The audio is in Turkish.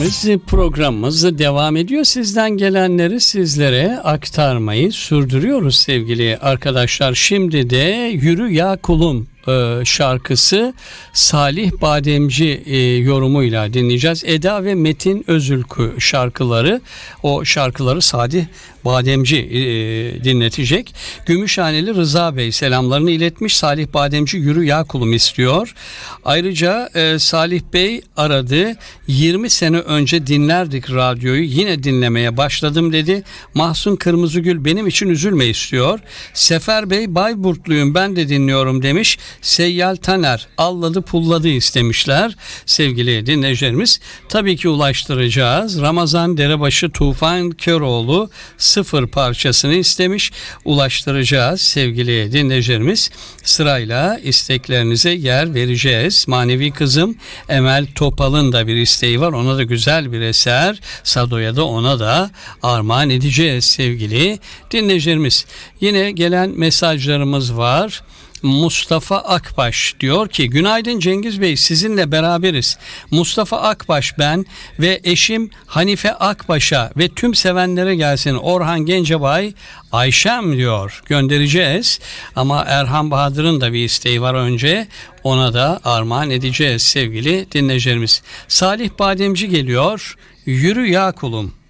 Programımız devam ediyor. Sizden gelenleri sizlere aktarmayı sürdürüyoruz sevgili arkadaşlar. Şimdi de Yürü Ya Kulum şarkısı Salih Bademci yorumuyla dinleyeceğiz. Eda ve Metin Özülkü şarkıları, o şarkıları Salih Bademci dinletecek. Gümüşhaneli Rıza Bey selamlarını iletmiş. Salih Bademci Yürü Ya Kulum istiyor. Ayrıca Salih Bey aradı. 20 sene önce dinlerdik radyoyu, yine dinlemeye başladım dedi. Mahsun Kırmızıgül benim için üzülme istiyor. Sefer Bey Bayburtluyum, ben de dinliyorum demiş. Seyyal Taner alladı pulladı istemişler sevgili dinleyicilerimiz. Tabii ki ulaştıracağız. Ramazan Derebaşı Tufan Köroğlu Sıfır parçasını istemiş. Ulaştıracağız sevgili dinleyicilerimiz. Sırayla isteklerinize yer vereceğiz. Manevi kızım Emel Topal'ın da bir isteği var. Ona da güzel bir eser. Sado'ya da ona da armağan edeceğiz sevgili dinleyicilerimiz. Yine gelen mesajlarımız var. Mustafa Akbaş diyor ki günaydın Cengiz Bey, sizinle beraberiz. Mustafa Akbaş ben ve eşim Hanife Akbaş'a ve tüm sevenlere gelsin. Orhan Gencebay Ayşem diyor, göndereceğiz ama Erhan Bahadır'ın da bir isteği var, önce ona da armağan edeceğiz sevgili dinleyicilerimiz. Salih Bademci geliyor, Yürü Ya Kulum.